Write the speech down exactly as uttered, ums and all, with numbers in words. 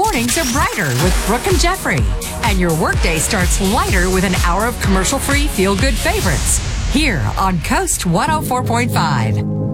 mornings are brighter with Brooke and Jeffrey. And your workday starts lighter with an hour of commercial-free feel-good favorites. Here on Coast one oh four point five.